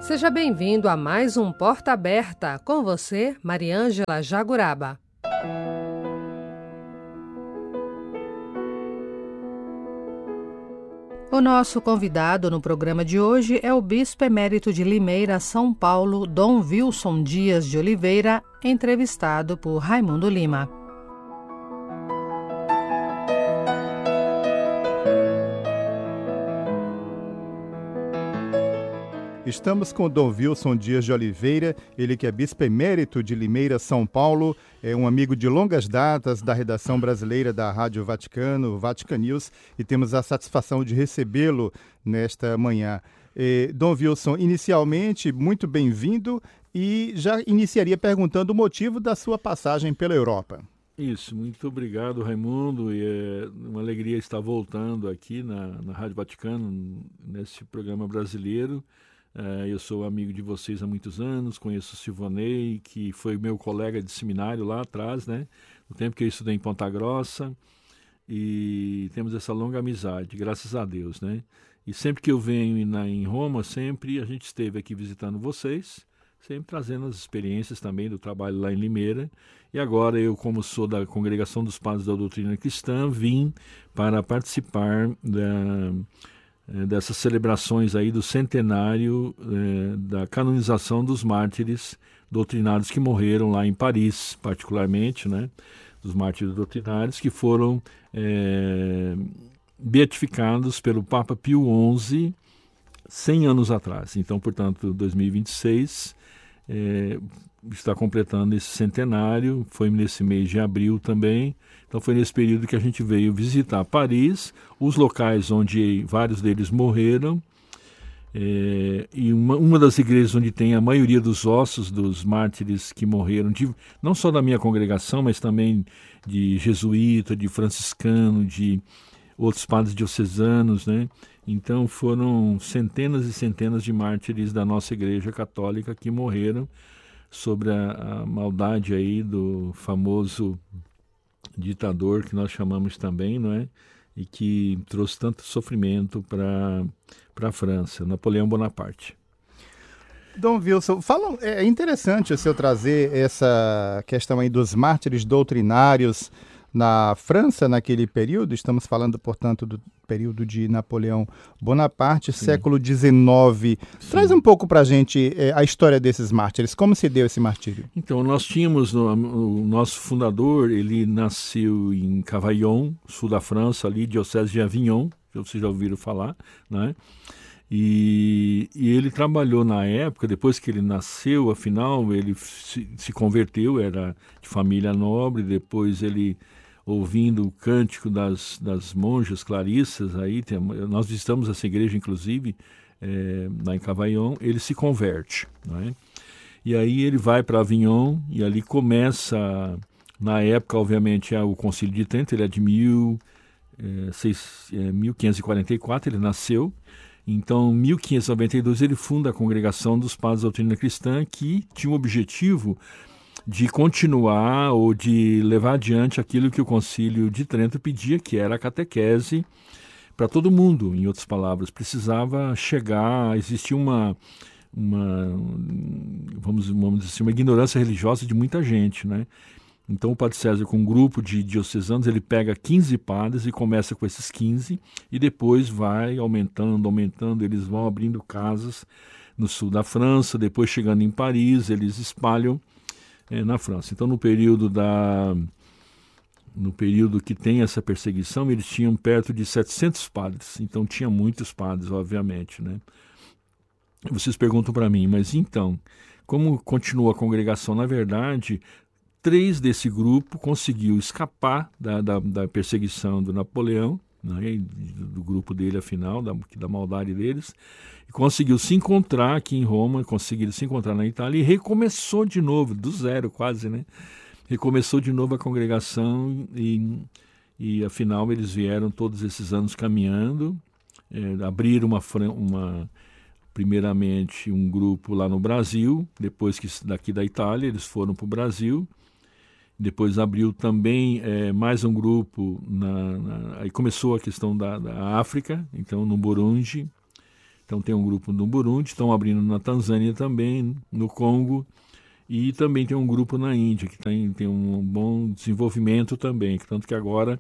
Seja bem-vindo a mais um Porta Aberta, com você, Mariângela Jaguraba. O nosso convidado no programa de hoje é o Bispo Emérito de Limeira, São Paulo, Dom Wilson Dias de Oliveira, entrevistado por Raimundo Lima. Estamos com o Dom Wilson Dias de Oliveira, ele que é Bispo Emérito de Limeira, São Paulo, é um amigo de longas datas da redação brasileira da Rádio Vaticano, Vatican News, e temos a satisfação de recebê-lo nesta manhã. Dom Wilson, inicialmente, muito bem-vindo, e já iniciaria perguntando o motivo da sua passagem pela Europa. Isso, muito obrigado, Raimundo, e é uma alegria estar voltando aqui na Rádio Vaticano, nesse programa brasileiro. Eu sou amigo de vocês há muitos anos, conheço o Silvanei, que foi meu colega de seminário lá atrás, né? No tempo que eu estudei em Ponta Grossa, e temos essa longa amizade, graças a Deus, né? E sempre que eu venho em Roma, sempre a gente esteve aqui visitando vocês, sempre trazendo as experiências também do trabalho lá em Limeira. E agora eu, como sou da Congregação dos Padres da Doutrina Cristã, vim para participar dessas celebrações aí do centenário da canonização dos mártires doutrinários que morreram lá em Paris, particularmente, né, dos mártires doutrinários que foram beatificados pelo Papa Pio XI 100 anos atrás. Então, portanto, 2026 está completando esse centenário, foi nesse mês de abril também. Então foi nesse período que a gente veio visitar Paris, os locais onde vários deles morreram, e uma das igrejas onde tem a maioria dos ossos dos mártires que morreram, não só da minha congregação, mas também de jesuíta, de franciscano, de outros padres diocesanos, né? Então foram centenas e centenas de mártires da nossa igreja católica que morreram sobre a maldade aí do famoso ditador que nós chamamos também, não é? E que trouxe tanto sofrimento para a França, Napoleão Bonaparte. Dom Wilson, é interessante o senhor trazer essa questão aí dos mártires doutrinários na França naquele período. Estamos falando, portanto, do período de Napoleão Bonaparte, sim, século XIX. Sim. Traz um pouco para a gente a história desses mártires. Como se deu esse martírio? Então, nós tínhamos o nosso fundador, ele nasceu em Cavaillon, sul da França, ali, diocese de Avignon, que vocês já ouviram falar, né? E ele trabalhou na época, depois que ele nasceu, afinal, ele se converteu, era de família nobre, depois ele, ouvindo o cântico das monjas clarissas, nós visitamos essa igreja, inclusive, lá em Cavaillon, ele se converte, não é? E aí ele vai para Avignon, e ali começa, na época, obviamente, o Concílio de Trento, ele é de 1544, ele nasceu. Então, em 1592, ele funda a Congregação dos Padres da Doutrina Cristã, que tinha o objetivo de continuar ou de levar adiante aquilo que o Concílio de Trento pedia, que era a catequese para todo mundo. Em outras palavras, precisava chegar, existia vamos dizer assim, uma ignorância religiosa de muita gente, né? Então o Padre César, com um grupo de diocesanos, ele pega 15 padres e começa com esses 15 e depois vai aumentando, eles vão abrindo casas no sul da França, depois chegando em Paris, eles espalham na França. Então no período que tem essa perseguição, eles tinham perto de 700 padres, então tinha muitos padres, obviamente, né? Vocês perguntam para mim, mas então, como continua a congregação? Na verdade, 3 desse grupo conseguiu escapar da perseguição do Napoleão, né, do grupo dele, afinal, da maldade deles, e conseguiu se encontrar aqui em Roma, conseguiram se encontrar na Itália, e recomeçou de novo, do zero quase, né? Recomeçou de novo a congregação, e afinal eles vieram todos esses anos caminhando, abriram primeiramente um grupo lá no Brasil, depois que daqui da Itália eles foram para o Brasil. Depois abriu também mais um grupo, aí começou a questão da África, então no Burundi, Então tem um grupo no Burundi, estão abrindo na Tanzânia também, no Congo, e também tem um grupo na Índia, que tem um bom desenvolvimento também, tanto que agora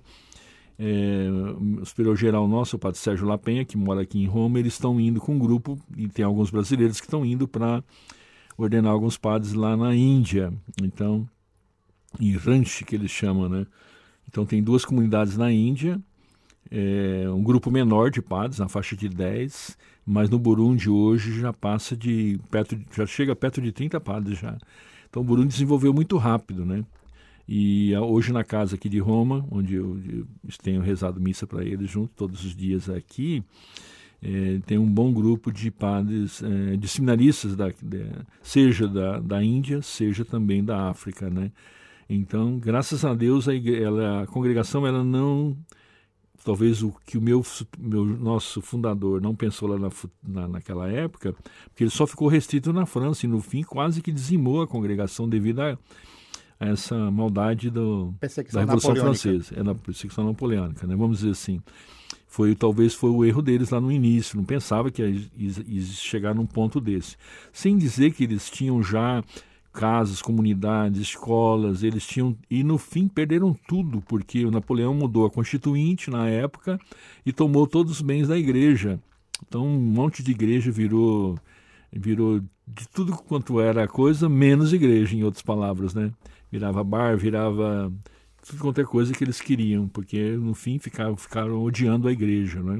o superior-geral nosso, o padre Sérgio Lapenha, que mora aqui em Roma, eles estão indo com um grupo, e tem alguns brasileiros que estão indo para ordenar alguns padres lá na Índia, então, em Ranchi, que eles chamam, né? Então tem 2 comunidades na Índia, um grupo menor de padres, na faixa de 10, mas no Burundi hoje já chega perto de 30 padres já. Então o Burundi desenvolveu muito rápido, né? E hoje na casa aqui de Roma, onde eu tenho rezado missa para eles junto todos os dias aqui, tem um bom grupo de padres, de seminaristas, seja da Índia, seja também da África, né? Então, graças a Deus, a congregação, ela não... Talvez o que nosso fundador não pensou lá naquela época, porque ele só ficou restrito na França e, no fim, quase que dizimou a congregação devido a essa maldade da Revolução Francesa, da perseguição napoleônica, né? Vamos dizer assim. Talvez foi o erro deles lá no início, não pensava que ia chegar num ponto desse. Sem dizer que eles tinham já casas, comunidades, escolas, eles tinham, e no fim perderam tudo, porque o Napoleão mudou a Constituinte na época e tomou todos os bens da igreja. Então um monte de igreja virou de tudo quanto era coisa, menos igreja, em outras palavras, né? Virava bar, virava tudo quanto é coisa que eles queriam, porque no fim ficaram odiando a igreja, né?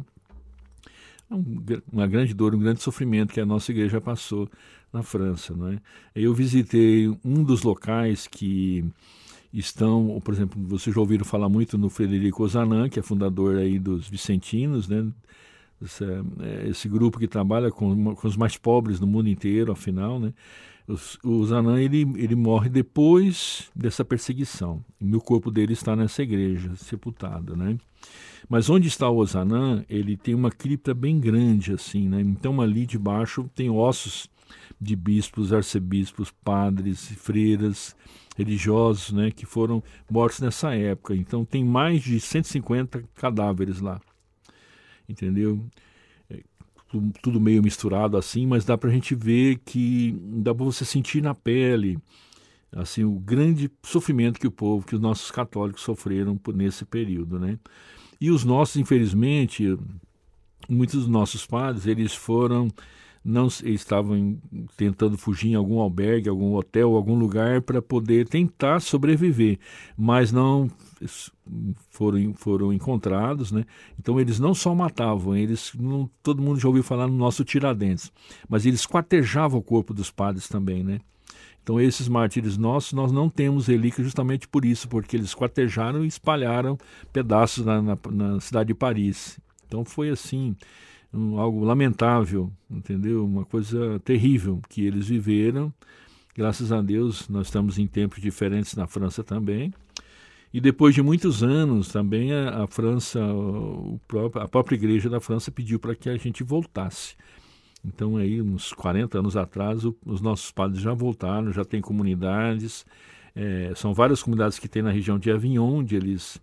Uma grande dor, um grande sofrimento que a nossa igreja passou na França, né? Eu visitei um dos locais que estão, por exemplo, vocês já ouviram falar muito no Frederico Ozanam, que é fundador aí dos Vicentinos, né? Esse grupo que trabalha com os mais pobres do mundo inteiro, afinal, né? O Ozanam, ele morre depois dessa perseguição, e o corpo dele está nessa igreja, sepultado, né? Mas onde está o Ozanam, ele tem uma cripta bem grande, assim, né? Então ali debaixo tem ossos de bispos, arcebispos, padres, freiras, religiosos, né? Que foram mortos nessa época. Então tem mais de 150 cadáveres lá, entendeu? Tudo meio misturado assim, mas dá para a gente ver que dá para você sentir na pele assim o grande sofrimento que os nossos católicos sofreram nesse período, né? E os nossos, infelizmente, muitos dos nossos padres, eles estavam tentando fugir em algum albergue, algum hotel, algum lugar para poder tentar sobreviver, mas não foram encontrados, né? Então eles não só matavam, todo mundo já ouviu falar no nosso Tiradentes, mas eles esquartejavam o corpo dos padres também, né? Então esses mártires nossos, nós não temos relíquias justamente por isso, porque eles esquartejaram e espalharam pedaços na cidade de Paris. Então foi assim, algo lamentável, entendeu? Uma coisa terrível que eles viveram. Graças a Deus nós estamos em tempos diferentes na França também. E depois de muitos anos também a França, a própria igreja da França pediu para que a gente voltasse. Então aí uns 40 anos atrás os nossos padres já voltaram, já tem comunidades, são várias comunidades que tem na região de Avignon, onde eles,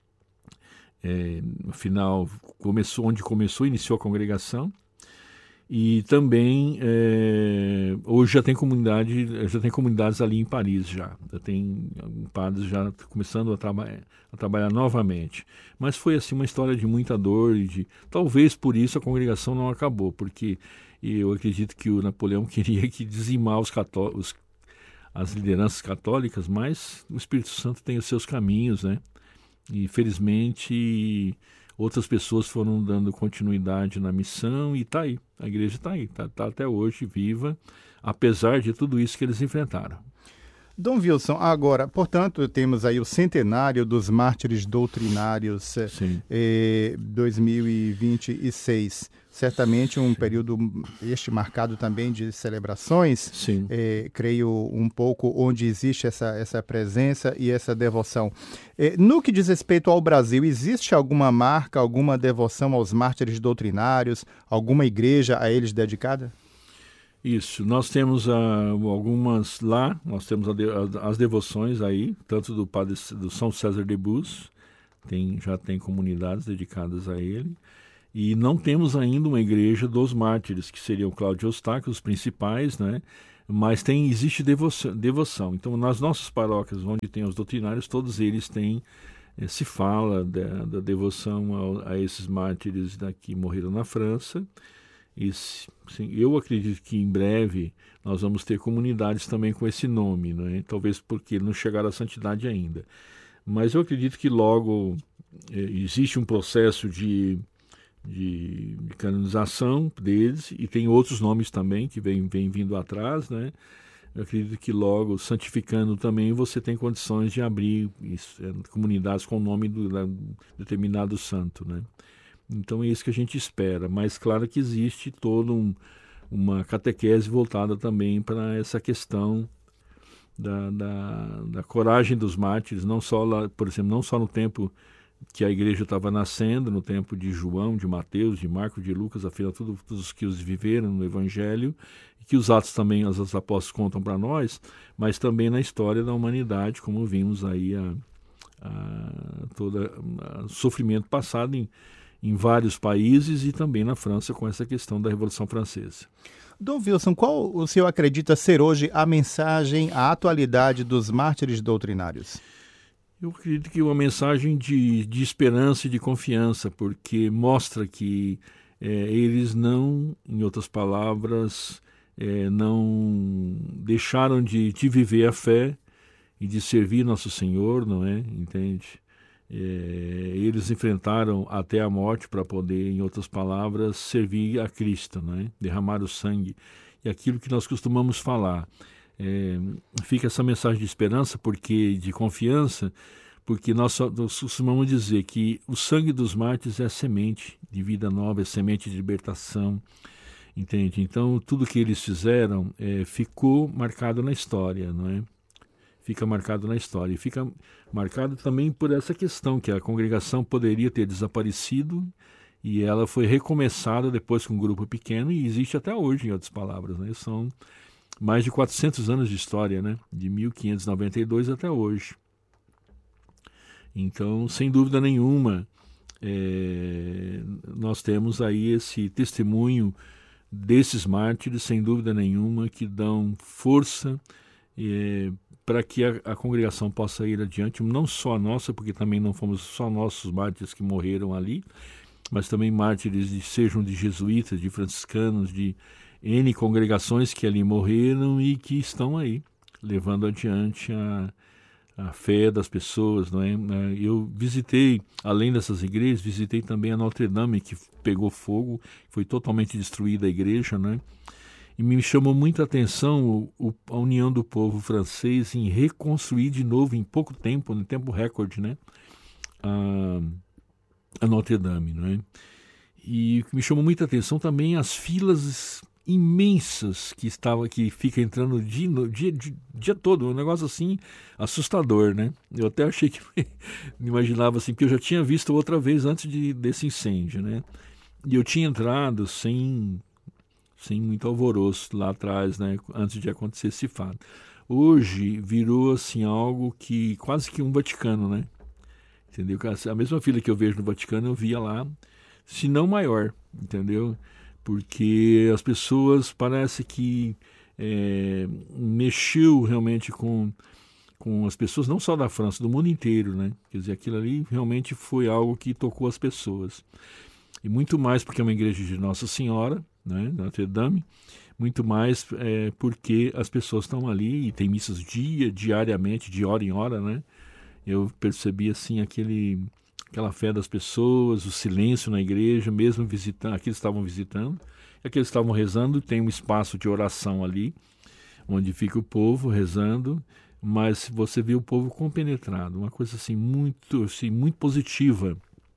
no final, iniciou a congregação. E também hoje já tem comunidades ali em Paris já tem padres já começando a trabalhar novamente. Mas foi assim uma história de muita dor talvez por isso a congregação não acabou, porque eu acredito que o Napoleão queria dizimar as lideranças católicas, mas o Espírito Santo tem os seus caminhos, né? E felizmente outras pessoas foram dando continuidade na missão e está aí. A igreja está aí, está até hoje viva, apesar de tudo isso que eles enfrentaram. Dom Wilson, agora, portanto, temos aí o centenário dos mártires doutrinários, 2026. Certamente um período marcado também de celebrações. Sim. Creio um pouco onde existe essa presença e essa devoção. No que diz respeito ao Brasil, existe alguma marca, alguma devoção aos mártires doutrinários, alguma igreja a eles dedicada? Isso, nós temos algumas lá, nós temos as devoções aí, tanto do São César de Bus, já tem comunidades dedicadas a ele, E não temos ainda uma igreja dos mártires, que seriam Cláudio e Eustáquio, os principais, né? Mas existe devoção. Então, nas nossas paróquias, onde tem os doutrinários, todos eles têm, se fala da devoção a esses mártires que morreram na França. E, sim, eu acredito que em breve nós vamos ter comunidades também com esse nome, né? Talvez porque não chegaram à santidade ainda. Mas eu acredito que logo existe um processo de canonização deles, e tem outros nomes também que vem vindo atrás, né? Eu acredito que logo, santificando também, você tem condições de abrir comunidades com o nome do determinado santo, né? Então é isso que a gente espera, mas claro que existe toda uma catequese voltada também para essa questão da coragem dos mártires, não só lá, por exemplo, não só no tempo que a igreja estava nascendo, no tempo de João, de Mateus, de Marcos, de Lucas, afinal todos os que os viveram no Evangelho, e que os Atos também, os apóstolos contam para nós, mas também na história da humanidade, como vimos aí todo o sofrimento passado em vários países e também na França com essa questão da Revolução Francesa. Dom Wilson, qual o senhor acredita ser hoje a mensagem, a atualidade dos mártires doutrinários? Eu acredito que é uma mensagem de esperança e de confiança, porque mostra que eles não, em outras palavras, não deixaram de viver a fé e de servir Nosso Senhor, não é? Entende? Eles enfrentaram até a morte para poder, em outras palavras, servir a Cristo, não é? Derramar o sangue. E aquilo que nós costumamos falar. Fica essa mensagem de esperança, de confiança, porque nós costumamos dizer que o sangue dos mártires é semente de vida nova, é semente de libertação, entende? Então, tudo que eles fizeram ficou marcado na história, não é? Fica marcado na história. E fica marcado também por essa questão, que a congregação poderia ter desaparecido e ela foi recomeçada depois com um grupo pequeno e existe até hoje, em outras palavras, né? São mais de 400 anos de história, né? De 1592 até hoje. Então, sem dúvida nenhuma, nós temos aí esse testemunho desses mártires, sem dúvida nenhuma, que dão força para que a congregação possa ir adiante, não só a nossa, porque também não fomos só nossos mártires que morreram ali, mas também mártires sejam de jesuítas, de franciscanos, de N congregações que ali morreram e que estão aí, levando adiante a fé das pessoas, não é? Eu visitei, além dessas igrejas, visitei também a Notre Dame, que pegou fogo, foi totalmente destruída a igreja, né? E me chamou muita atenção a união do povo francês em reconstruir de novo, em pouco tempo, no tempo recorde, né? A Notre Dame, não é? E me chamou muita atenção também as filas imensas que fica entrando dia todo, um negócio assim assustador, né? Eu até achei que me imaginava assim, porque eu já tinha visto outra vez antes desse incêndio, né? E eu tinha entrado sem muito alvoroço lá atrás, né? Antes de acontecer esse fato. Hoje virou assim algo que quase que um Vaticano, né? Entendeu? A mesma fila que eu vejo no Vaticano eu via lá, se não maior, entendeu? Porque as pessoas parece que mexeu realmente com as pessoas, não só da França, do mundo inteiro, né? Quer dizer, aquilo ali realmente foi algo que tocou as pessoas. E muito mais porque é uma igreja de Nossa Senhora, né? Notre Dame, muito mais porque as pessoas estão ali e tem missas diariamente, de hora em hora, né? Eu percebi assim aquela fé das pessoas, o silêncio na igreja, mesmo visitando, aqueles estavam visitando, aqueles estavam rezando, tem um espaço de oração ali, onde fica o povo rezando, mas você vê o povo compenetrado, uma coisa assim muito positiva.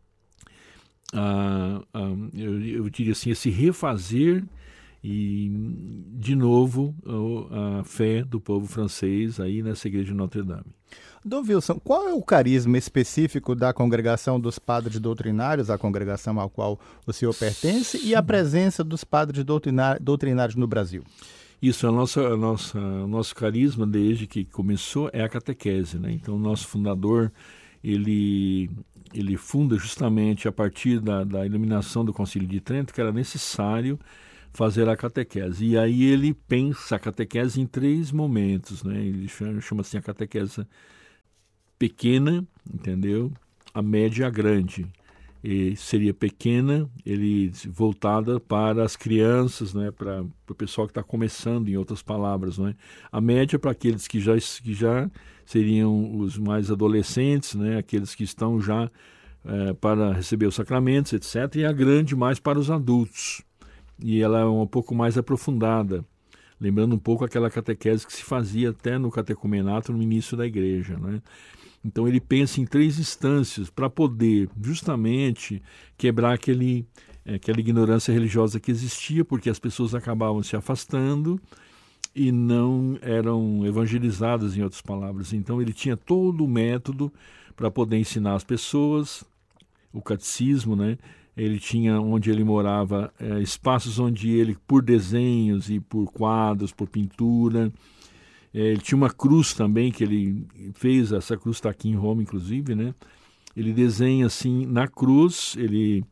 Eu diria assim, esse refazer e de novo a fé do povo francês aí nessa igreja de Notre Dame. Dom Wilson, qual é o carisma específico da congregação dos padres doutrinários, a congregação à qual o senhor pertence, e a presença dos padres doutrinários no Brasil? Isso, o nosso carisma desde que começou é a catequese, né? Então o nosso fundador, ele ele funda justamente a partir da iluminação do Concílio de Trento que era necessário fazer a catequese. E aí ele pensa a catequese em 3 momentos, né? Ele chama assim a catequese pequena, entendeu? A média e a grande. E seria pequena, ele voltada para as crianças, né? Para o pessoal que está começando, em outras palavras, né? A média para aqueles que já seriam os mais adolescentes, né? Aqueles que estão já para receber os sacramentos, etc. E a grande mais para os adultos. E ela é um pouco mais aprofundada, lembrando um pouco aquela catequese que se fazia até no catecumenato no início da igreja, né? Então ele pensa em 3 instâncias para poder justamente quebrar aquela ignorância religiosa que existia, porque as pessoas acabavam se afastando e não eram evangelizadas, em outras palavras. Então ele tinha todo o método para poder ensinar as pessoas, o catecismo, né? Ele tinha, onde ele morava, espaços onde ele, por desenhos e por quadros, por pintura, ele tinha uma cruz também, que ele fez, essa cruz está aqui em Roma, inclusive, né? Ele desenha assim, na cruz, ele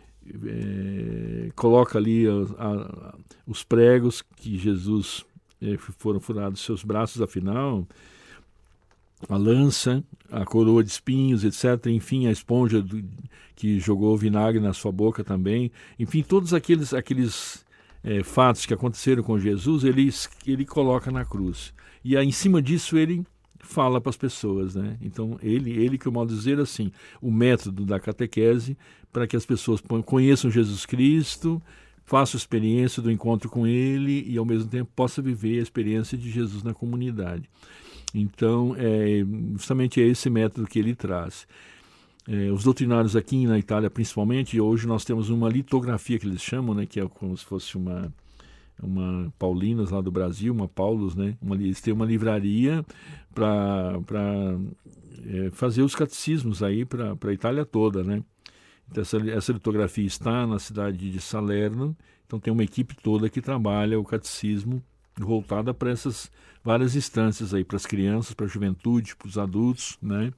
coloca ali os pregos que Jesus foram furados seus braços, afinal, a lança, a coroa de espinhos, etc. Enfim, a esponja que jogou vinagre na sua boca também. Enfim, todos aqueles fatos que aconteceram com Jesus, ele coloca na cruz. E aí, em cima disso, ele fala para as pessoas, né? Então, ele que eu modo dizer assim, o método da catequese para que as pessoas conheçam Jesus Cristo, façam experiência do encontro com ele e, ao mesmo tempo, possa viver a experiência de Jesus na comunidade. Então, justamente é esse método que ele traz. Os doutrinários aqui na Itália, principalmente, hoje nós temos uma litografia que eles chamam, né, que é como se fosse uma Paulinas lá do Brasil, uma Paulus, né? Eles têm uma livraria para fazer os catecismos aí para a Itália toda, né? Então, essa litografia está na cidade de Salerno, então tem uma equipe toda que trabalha o catecismo voltada para essas várias instâncias aí, para as crianças, para a juventude, para os adultos, né?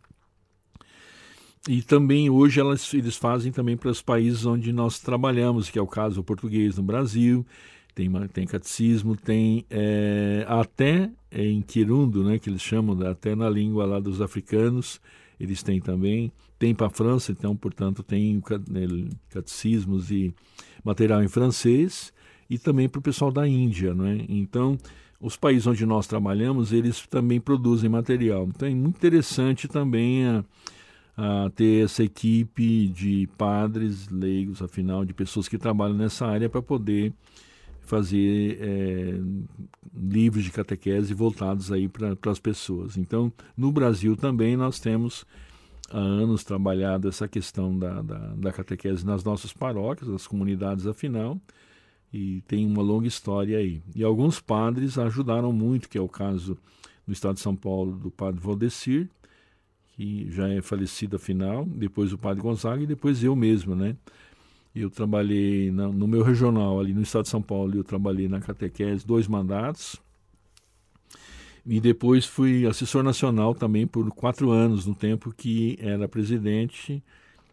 E também hoje eles fazem também para os países onde nós trabalhamos, que é o caso do português no Brasil, tem catecismo, tem até em Kirundo, né, que eles chamam, até na língua lá dos africanos, eles têm também, tem para a França, então, portanto, tem catecismos e material em francês, e também para o pessoal da Índia, né? Então, os países onde nós trabalhamos, eles também produzem material. Então, é muito interessante também a ter essa equipe de padres leigos, afinal, de pessoas que trabalham nessa área para poder fazer livros de catequese voltados aí para as pessoas. Então, no Brasil também nós temos há anos trabalhado essa questão da catequese nas nossas paróquias, nas comunidades, afinal, e tem uma longa história aí. E alguns padres ajudaram muito, que é o caso no estado de São Paulo do padre Valdecir, que já é falecido afinal, depois o padre Gonzaga e depois eu mesmo, né? Eu trabalhei no meu regional, ali no estado de São Paulo, eu trabalhei na catequese 2 mandatos. E depois fui assessor nacional também por 4 anos, no tempo que era presidente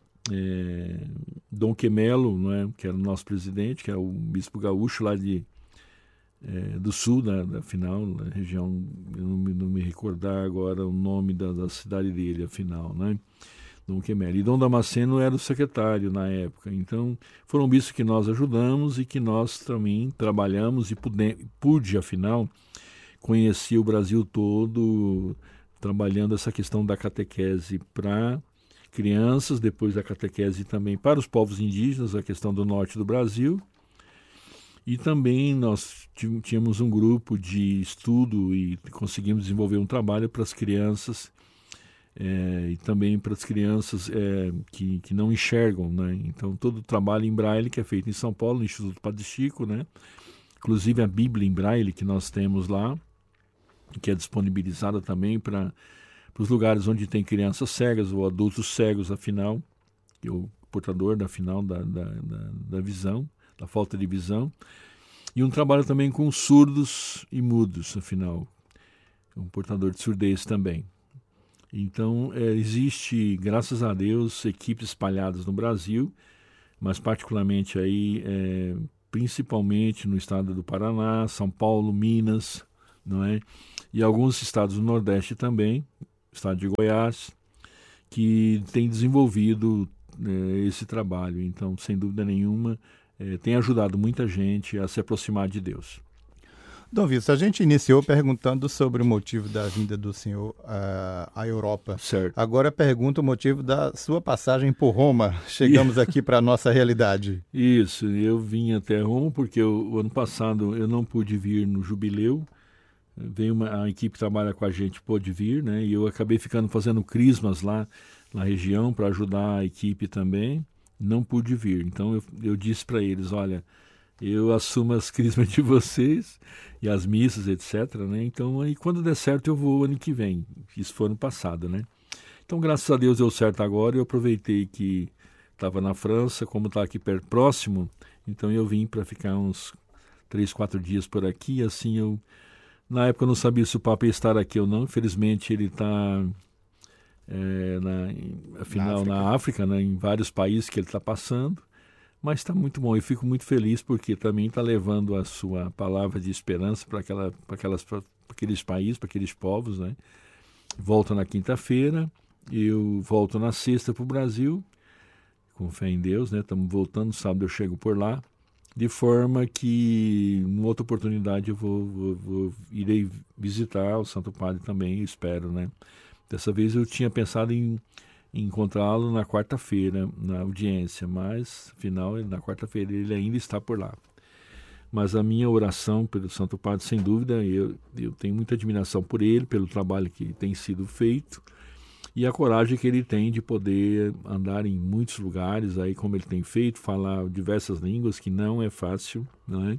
Dom Quemelo, não é? Que era o nosso presidente, que era o bispo gaúcho lá do sul, da final, da região, eu não me recordar agora o nome da cidade dele, afinal, né? Dom Quemelo. E Dom Damasceno era o secretário na época. Então, foram bispos que nós ajudamos e que nós também trabalhamos e pude, afinal, conhecer o Brasil todo trabalhando essa questão da catequese para crianças, depois da catequese também para os povos indígenas, a questão do norte do Brasil. E também nós tínhamos um grupo de estudo e conseguimos desenvolver um trabalho para as crianças e também para as crianças que não enxergam, né? Então, todo o trabalho em braille que é feito em São Paulo, no Instituto Padre Chico, né? Inclusive a Bíblia em braille que nós temos lá, que é disponibilizada também para os lugares onde tem crianças cegas ou adultos cegos, afinal, que é o portador da visão, da falta de visão. E um trabalho também com surdos e mudos, afinal, um portador de surdez também. Então, existe, graças a Deus, equipes espalhadas no Brasil, mas particularmente aí, principalmente no estado do Paraná, São Paulo, Minas, não é? E alguns estados do Nordeste também, estado de Goiás, que tem desenvolvido esse trabalho. Então, sem dúvida nenhuma, tem ajudado muita gente a se aproximar de Deus. Dom Wilson, a gente iniciou perguntando sobre o motivo da vinda do senhor à Europa. Certo. Agora pergunta o motivo da sua passagem por Roma. Chegamos aqui para a nossa realidade. Isso, eu vim até Roma porque o ano passado eu não pude vir no jubileu. A equipe que trabalha com a gente pôde vir, né? E eu acabei fazendo crismas lá na região para ajudar a equipe também. Não pude vir. Então eu disse para eles, olha, eu assumo as crismas de vocês e as missas, etc, né? Então, aí quando der certo eu vou ano que vem. Isso foi ano passado, né? Então, graças a Deus deu certo agora. Eu aproveitei que estava na França, como está aqui perto, próximo, então eu vim para ficar uns 3, 4 dias por aqui. Assim, na época eu não sabia se o Papa ia estar aqui ou não. Infelizmente ele está na África, né? Em vários países que ele está passando. Mas está muito bom, eu fico muito feliz porque também está levando a sua palavra de esperança para aqueles países, para aqueles povos, né? Volto na quinta-feira, eu volto na sexta para o Brasil, com fé em Deus, né? Estamos voltando, sábado eu chego por lá, de forma que, numa outra oportunidade, eu irei visitar o Santo Padre também, espero, né? Dessa vez eu tinha pensado em encontrá-lo na quarta-feira, na audiência, mas, afinal, na quarta-feira ele ainda está por lá. Mas a minha oração pelo Santo Padre, sem dúvida, eu tenho muita admiração por ele, pelo trabalho que tem sido feito e a coragem que ele tem de poder andar em muitos lugares, aí como ele tem feito, falar diversas línguas, que não é fácil, não é?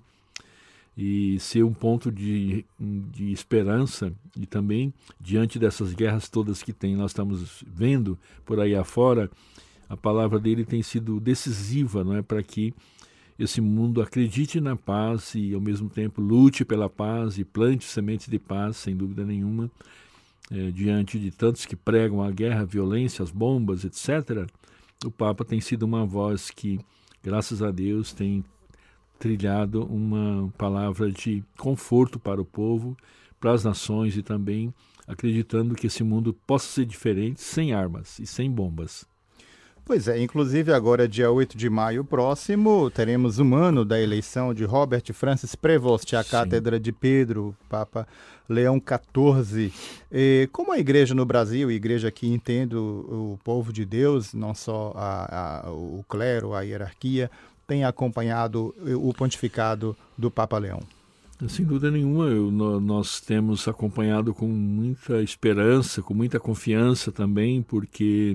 E ser um ponto de esperança, e também diante dessas guerras todas que nós estamos vendo por aí afora, a palavra dele tem sido decisiva, não é, para que esse mundo acredite na paz e ao mesmo tempo lute pela paz e plante sementes de paz, sem dúvida nenhuma, diante de tantos que pregam a guerra, a violência, as bombas, etc. O Papa tem sido uma voz que, graças a Deus, tem trilhado uma palavra de conforto para o povo, para as nações e também acreditando que esse mundo possa ser diferente sem armas e sem bombas. Pois é, inclusive agora, dia 8 de maio próximo, teremos um ano da eleição de Robert Francis Prevost à Cátedra de Pedro, Papa Leão XIV. Como a igreja no Brasil, a igreja que entende o povo de Deus, não só o clero, a hierarquia, tem acompanhado o pontificado do Papa Leão? Sem dúvida nenhuma, nós temos acompanhado com muita esperança, com muita confiança também, porque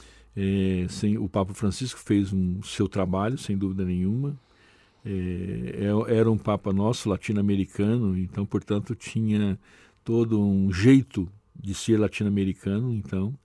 o Papa Francisco fez seu trabalho, sem dúvida nenhuma. Era um Papa nosso, latino-americano, então, portanto, tinha todo um jeito de ser latino-americano, então.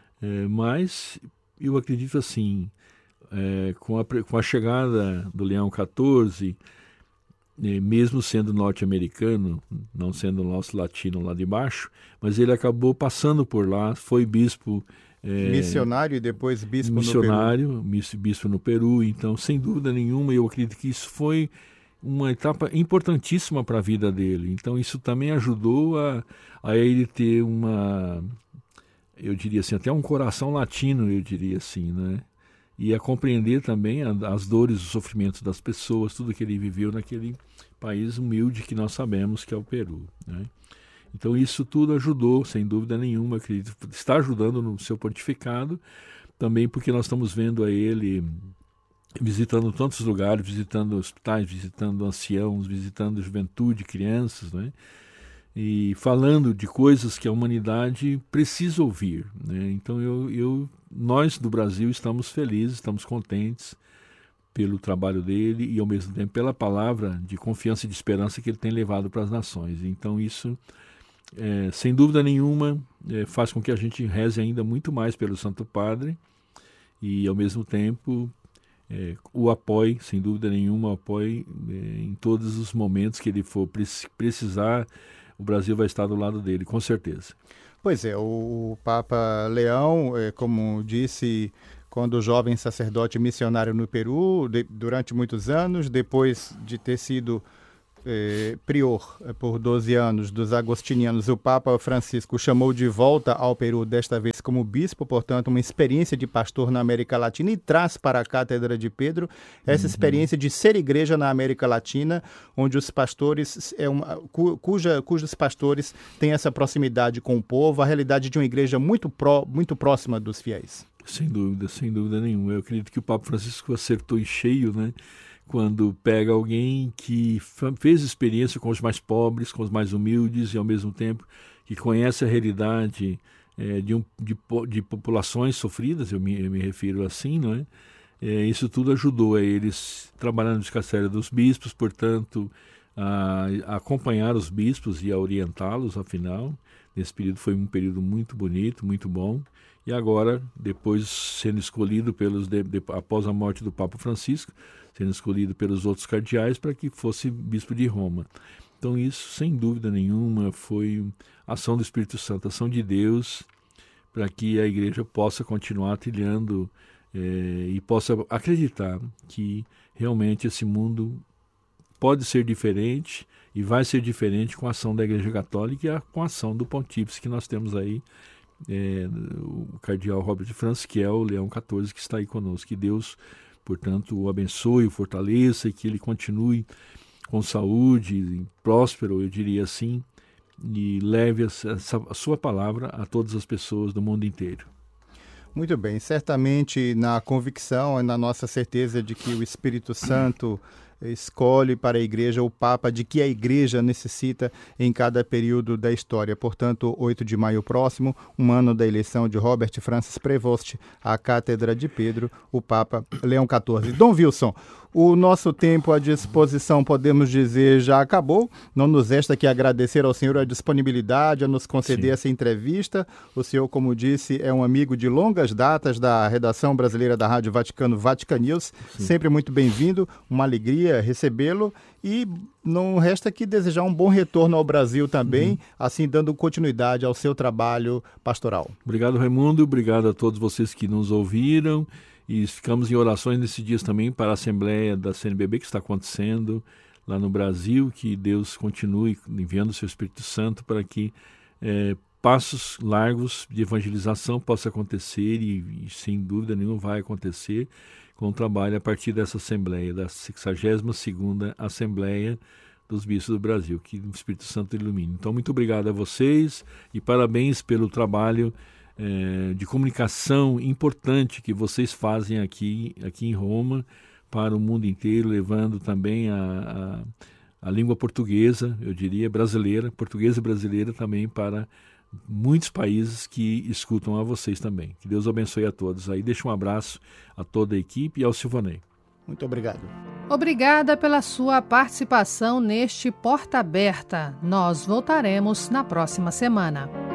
Mas eu acredito assim, com a chegada do Leão XIV, mesmo sendo norte-americano, não sendo o nosso latino lá de baixo, mas ele acabou passando por lá, foi bispo missionário e depois bispo bispo no Peru. Então, sem dúvida nenhuma, eu acredito que isso foi uma etapa importantíssima para a vida dele. Então, isso também ajudou a ele ter eu diria assim, até um coração latino, eu diria assim, né? E a compreender também as dores, os sofrimentos das pessoas, tudo que ele viveu naquele país humilde que nós sabemos que é o Peru, né? Então isso tudo ajudou, sem dúvida nenhuma, acredito, está ajudando no seu pontificado, também porque nós estamos vendo a ele visitando tantos lugares, visitando hospitais, visitando anciãos, visitando juventude, crianças, né? E falando de coisas que a humanidade precisa ouvir, né? Então nós do Brasil estamos felizes, estamos contentes pelo trabalho dele e ao mesmo tempo pela palavra de confiança e de esperança que ele tem levado para as nações. Então isso, sem dúvida nenhuma, faz com que a gente reze ainda muito mais pelo Santo Padre e ao mesmo tempo o apoie, sem dúvida nenhuma, em todos os momentos que ele for precisar. O Brasil vai estar do lado dele, com certeza. Pois é, o Papa Leão, como disse, quando jovem sacerdote missionário no Peru, durante muitos anos, depois de ter sido prior por 12 anos dos agostinianos, o Papa Francisco chamou de volta ao Peru, desta vez como bispo, portanto, uma experiência de pastor na América Latina, e traz para a Cátedra de Pedro essa experiência de ser igreja na América Latina, onde os pastores, cujos pastores têm essa proximidade com o povo, a realidade de uma igreja muito próxima dos fiéis. Sem dúvida nenhuma. Eu acredito que o Papa Francisco acertou em cheio, né? Quando pega alguém que fez experiência com os mais pobres, com os mais humildes, e ao mesmo tempo que conhece a realidade de populações sofridas, eu me refiro assim, não é? Isso tudo ajudou a eles trabalhar no dicastério dos bispos, portanto, a acompanhar os bispos e a orientá-los, afinal. Nesse período foi um período muito bonito, muito bom. E agora, depois sendo escolhido após a morte do Papa Francisco, sendo escolhido pelos outros cardeais para que fosse bispo de Roma. Então isso, sem dúvida nenhuma, foi ação do Espírito Santo, ação de Deus, para que a igreja possa continuar trilhando e possa acreditar que realmente esse mundo pode ser diferente e vai ser diferente com a ação da Igreja Católica e com a ação do pontífice que nós temos aí, o cardeal Robert Franz, que é o Leão XIV, que está aí conosco. Que Deus, portanto, o abençoe, o fortaleça e que ele continue com saúde, próspero, eu diria assim, e leve a sua palavra a todas as pessoas do mundo inteiro. Muito bem, certamente na convicção e na nossa certeza de que o Espírito Santo escolhe para a igreja o Papa de que a igreja necessita em cada período da história. Portanto, 8 de maio próximo, um ano da eleição de Robert Francis Prevost à Cátedra de Pedro, o Papa Leão XIV. Dom Wilson, o nosso tempo à disposição, podemos dizer, já acabou. Não nos resta que agradecer ao senhor a disponibilidade a nos conceder essa entrevista. O senhor, como disse, é um amigo de longas datas da redação brasileira da Rádio Vaticano, Vatican News. Sempre muito bem-vindo, uma alegria recebê-lo, e não resta que desejar um bom retorno ao Brasil também, assim dando continuidade ao seu trabalho pastoral. Obrigado, Raimundo, obrigado a todos vocês que nos ouviram, e ficamos em orações nesses dias também para a Assembleia da CNBB que está acontecendo lá no Brasil, que Deus continue enviando o seu Espírito Santo para que passos largos de evangelização possam acontecer, e sem dúvida nenhuma vai acontecer, com o trabalho a partir dessa Assembleia, da 62ª Assembleia dos Bispos do Brasil, que o Espírito Santo ilumine. Então, muito obrigado a vocês e parabéns pelo trabalho de comunicação importante que vocês fazem aqui em Roma para o mundo inteiro, levando também a língua portuguesa, eu diria, brasileira, portuguesa e brasileira também para muitos países que escutam a vocês também. Que Deus abençoe a todos. Aí deixa um abraço a toda a equipe e ao Silvanei. Muito obrigado. Obrigada pela sua participação neste Porta Aberta. Nós voltaremos na próxima semana.